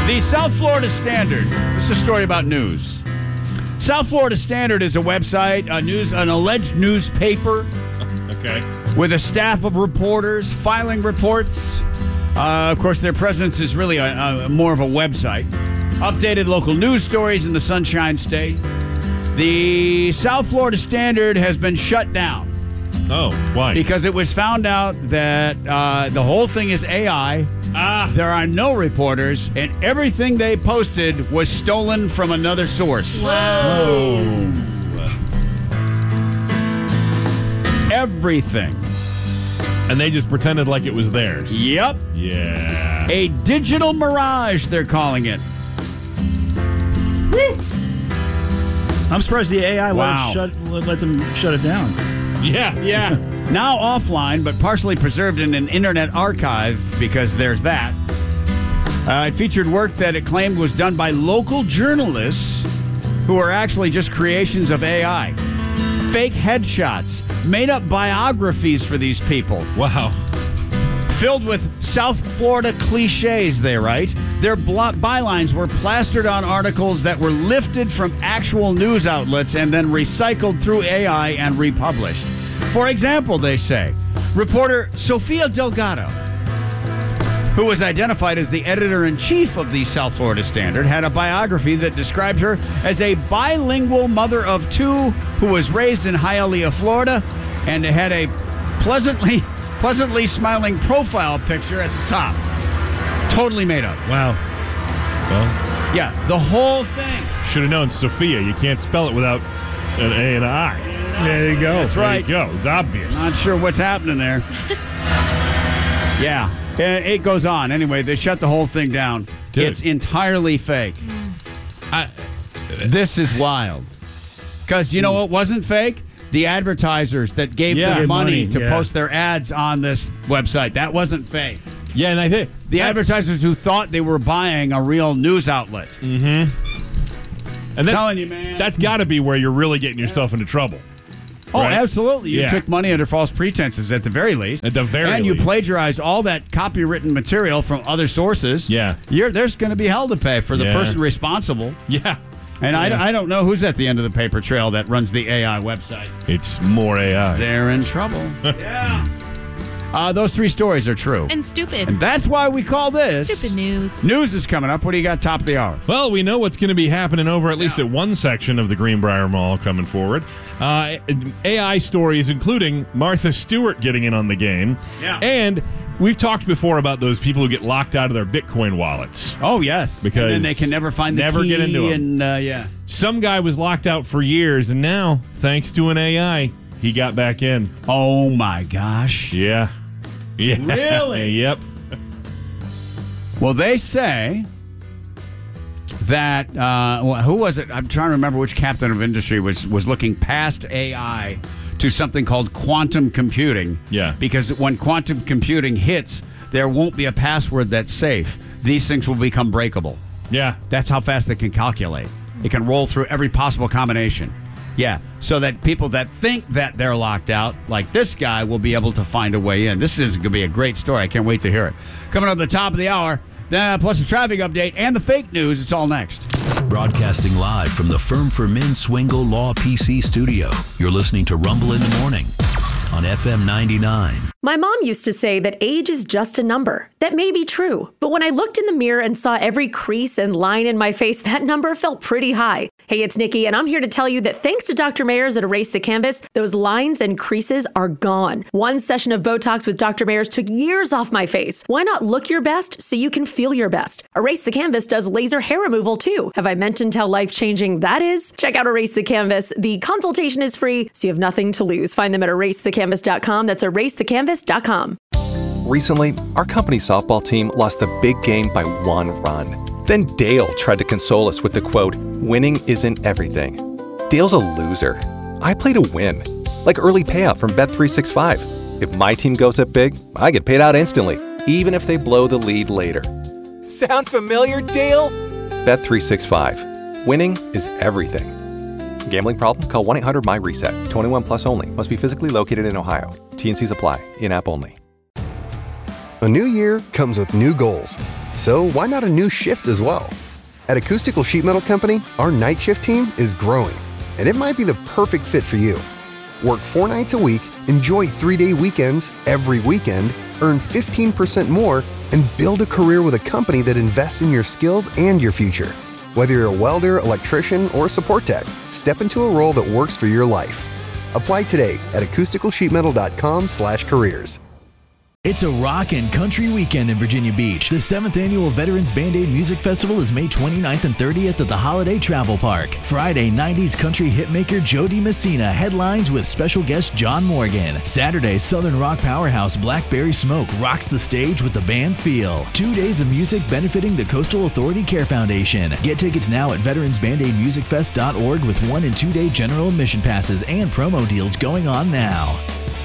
The South Florida Standard. This is a story about news. South Florida Standard is a website, an alleged newspaper. Okay. With a staff of reporters filing reports. Of course, their presence is really more of a website. Updated local news stories in the Sunshine State. The South Florida Standard has been shut down. Oh, why? Because it was found out that the whole thing is AI. There are no reporters, and everything they posted was stolen from another source. Wow. Everything. And they just pretended like it was theirs. Yep. Yeah. A digital mirage, they're calling it. Woo. I'm surprised the AI Wow. let them shut it down. Yeah. Now offline, but partially preserved in an internet archive, because there's that. It featured work that it claimed was done by local journalists who are actually just creations of AI. Fake headshots, made-up biographies for these people. Wow. Filled with South Florida cliches, they write. Their bylines were plastered on articles that were lifted from actual news outlets and then recycled through AI and republished. For example, they say, reporter Sofia Delgado, who was identified as the editor-in-chief of the South Florida Standard, had a biography that described her as a bilingual mother of two who was raised in Hialeah, Florida, and had a pleasantly smiling profile picture at the top. Totally made up. Wow. Well, Yeah, the whole thing. should have known Sophia. You can't spell it without an A and an I. There you go. That's right. There you go. It's obvious. Not sure what's happening there. Yeah, it goes on. Anyway, they shut the whole thing down. Dude. It's entirely fake. This is wild. Because you know what wasn't fake? The advertisers that gave them money to post their ads on this website. That wasn't fake. Yeah, and I think The advertisers who thought they were buying a real news outlet. and that's, Telling you, man. that's got to be where you're really getting yourself into trouble. Oh, right? absolutely. You Yeah. took money under false pretenses at the very least. At the very And you least. plagiarized all that copywritten material from other sources. Yeah. There's going to be hell to pay for the Yeah. person responsible. Yeah. And Yeah. I don't know who's at the end of the paper trail that runs the AI website. It's more AI. They're in trouble. Yeah. Those three stories are true. And stupid. And that's why we call this... Stupid news. News is coming up. What do you got top of the hour? Well, we know what's going to be happening over at least at one section of the Greenbrier Mall coming forward. AI stories, including Martha Stewart getting in on the game. Yeah. And we've talked before about those people who get locked out of their Bitcoin wallets. Oh, yes. Because and then they can never find the never key. get into 'em. And, yeah. Some guy was locked out for years, and now, thanks to an AI, he got back in. Oh, my gosh. Yeah. Yeah. Really? Yep. Well, they say that who was it? I'm trying to remember which captain of industry was looking past AI to something called quantum computing. Yeah. Because when quantum computing hits, there won't be a password that's safe. These things will become breakable. Yeah. That's how fast they can calculate. It can roll through every possible combination. Yeah, so that people that think that they're locked out, like this guy, will be able to find a way in. This is going to be a great story. I can't wait to hear it. Coming up at the top of the hour, then plus a traffic update and the fake news. It's all next. Broadcasting live from the Firm for Men Swingle Law PC studio. You're listening to Rumble in the Morning on FM 99. My mom used to say that age is just a number. That may be true, but when I looked in the mirror and saw every crease and line in my face, that number felt pretty high. Hey, it's Nikki, and I'm here to tell you that thanks to Dr. Mayers at Erase the Canvas, those lines and creases are gone. One session of Botox with Dr. Mayers took years off my face. Why not look your best so you can feel your best? Erase the Canvas does laser hair removal too. Have I mentioned how life-changing that is? Check out Erase the Canvas. The consultation is free, so you have nothing to lose. Find them at erasethecanvas.com. That's erasethecanvas.com. Recently, our company softball team lost the big game by 1 run. Then Dale tried to console us with the quote, "Winning isn't everything." Dale's a loser. I play to win. Like early payout from Bet365. If my team goes up big, I get paid out instantly, even if they blow the lead later. Sound familiar, Dale? Bet365. Winning is everything. Gambling problem? Call 1-800-MY-RESET. 21 plus only. Must be physically located in Ohio. T&Cs apply. In-app only. A new year comes with new goals. So why not a new shift as well? At Acoustical Sheet Metal Company, our night shift team is growing, and it might be the perfect fit for you. Work 4 nights a week, enjoy 3-day weekends every weekend, earn 15% more, and build a career with a company that invests in your skills and your future. Whether you're a welder, electrician, or support tech, step into a role that works for your life. Apply today at acousticalsheetmetal.com/careers. It's a rock and country weekend in Virginia Beach. The 7th Annual Veterans Band-Aid Music Festival is May 29th and 30th at the Holiday Travel Park. Friday, 90s country hitmaker Jody Messina headlines with special guest John Morgan. Saturday, Southern rock powerhouse Blackberry Smoke rocks the stage with the band Feel. 2 days of music benefiting the Coastal Authority Care Foundation. Get tickets now at veteransbandaidmusicfest.org with 1- and 2-day general admission passes and promo deals going on now.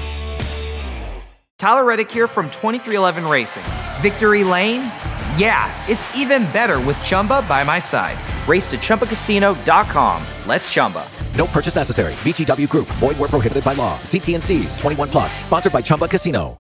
Tyler Reddick here from 2311 Racing. Victory Lane? Yeah, it's even better with Chumba by my side. Race to ChumbaCasino.com. Let's Chumba. No purchase necessary. VGW Group. Void where prohibited by law. See T&Cs. 21 plus. Sponsored by Chumba Casino.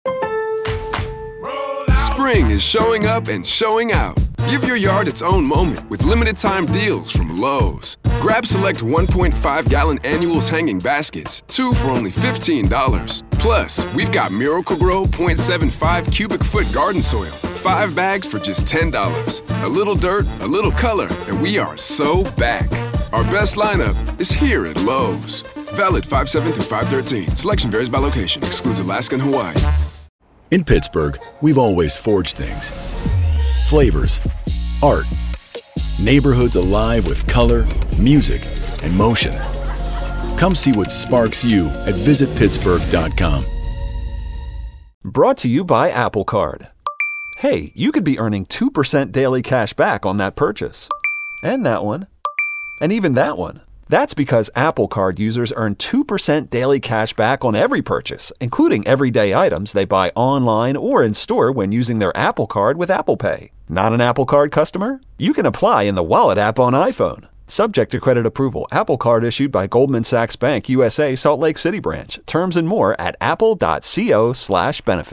Spring is showing up and showing out. Give your yard its own moment with limited time deals from Lowe's. Grab select 1.5-gallon annuals hanging baskets, 2 for only $15. Plus, we've got Miracle-Gro 0.75 cubic foot garden soil, 5 bags for just $10. A little dirt, a little color, and we are so back. Our best lineup is here at Lowe's. Valid 5/7 through 5/13. Selection varies by location. Excludes Alaska and Hawaii. In Pittsburgh, we've always forged things. Flavors, art, neighborhoods alive with color, music, and motion. Come see what sparks you at visitpittsburgh.com. Brought to you by Apple Card. Hey, you could be earning 2% daily cash back on that purchase. And that one. And even that one. That's because Apple Card users earn 2% daily cash back on every purchase, including everyday items they buy online or in store when using their Apple Card with Apple Pay. Not an Apple Card customer? You can apply in the Wallet app on iPhone. Subject to credit approval. Apple Card issued by Goldman Sachs Bank USA, Salt Lake City branch. Terms and more at apple.co/benefit.